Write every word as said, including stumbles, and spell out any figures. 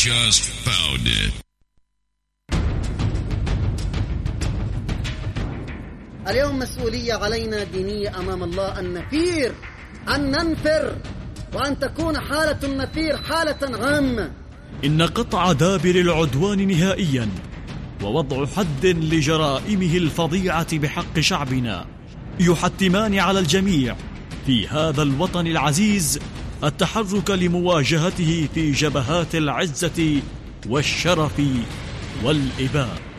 just found it. اليوم مسؤولية علينا دينية أمام الله أن نثير، أن ننفر، وأن تكون حالة النثير حالة عامة. إن قطع دابر العدوان نهائيا ووضع حد لجرائمه الفظيعة بحق شعبنا يحتمان على الجميع في هذا الوطن العزيز التحرك لمواجهته في جبهات العزة والشرف والإباء.